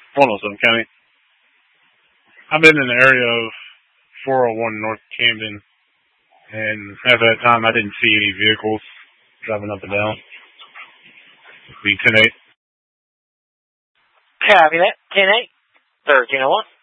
107 County. I've been in the area of 401 North Camden, and at that time I didn't see any vehicles driving up and down. It'd be 10-8. Copy that. 10-8. 1301.